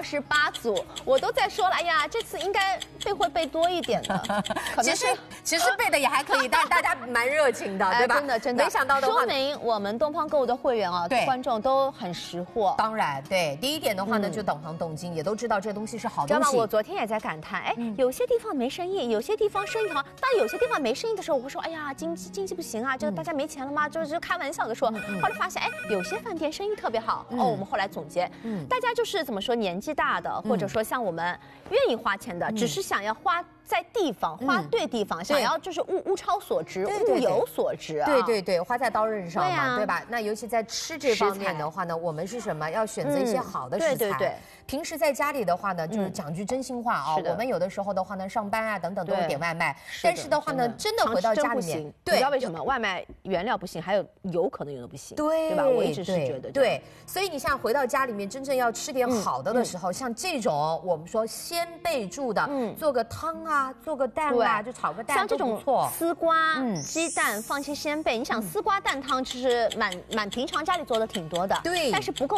28组，我都在说了，哎呀，这次应该会背多一点的。 其实背的也还可以，但是大家蛮热情的，对吧？ 真的， 没想到的话， 说明我们东方购物的会员啊，观众都很识货。 当然，对，第一点的话呢，就懂行懂经，也都知道这东西是好东西。 知道吗？我昨天也在感叹，哎，有些地方没生意，有些地方生意好，但有些地方没生意的时候，我会说，哎呀，经济不行啊，这个大家没钱了吗？就是开玩笑的说。后来发现，哎，有些饭店生意特别好。哦，我们后来总结，大家就是怎么说，年纪大的，或者说像我们愿意花钱的，只是想要花在地方，花对地方，想要就是物超所值，物有所值啊。 对，花在刀刃上嘛，对吧？那尤其在吃这方面的话呢，我们是什么？要选择一些好的食材。对。平时在家里的话呢，就是讲句真心话啊，我们有的时候的话呢，上班啊等等都有点外卖，但是的话呢，真的回到家里面， 你知道为什么？外卖原料不行，还有可能有的不行，对吧？我一直是觉得对。 所以你像回到家里面，真正要吃点好的时候，像这种我们说先备注的，做个汤啊，做个蛋啊，就炒个蛋， 像这种丝瓜、鸡蛋放些鲜贝，你想丝瓜蛋汤其实蛮平常家里做的挺多的，对，但是不够。